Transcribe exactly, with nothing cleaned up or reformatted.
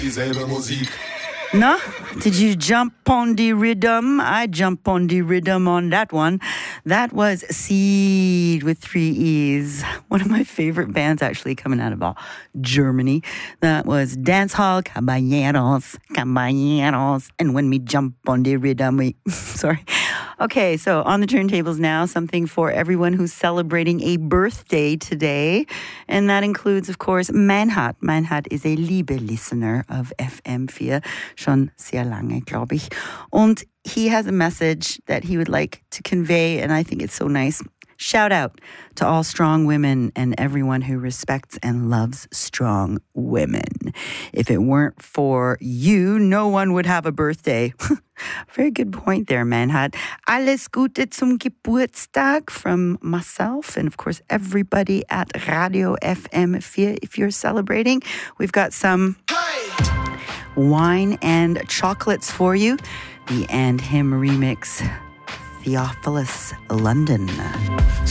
dieselbe Musik. No? Did you jump on the rhythm? I jump on the rhythm on that one. That was Seed with three E's. One of my favorite bands actually coming out of uh, Germany. That was Dancehall Caballeros, Caballeros. And when we jump on the rhythm, we... Sorry. Okay, so on the turntables now, something for everyone who's celebrating a birthday today. And that includes, of course, Manhat. Manhat is a liebe listener of F M four, schon sehr lange, glaube ich. Und he has a message that he would like to convey, and I think it's so nice. Shout out to all strong women and everyone who respects and loves strong women. If it weren't for you, no one would have a birthday. Very good point there, Manhat. Alles Gute zum Geburtstag from myself and, of course, everybody at Radio F M four. If you're celebrating, we've got some wine and chocolates for you. The And Him remix, Theophilus London.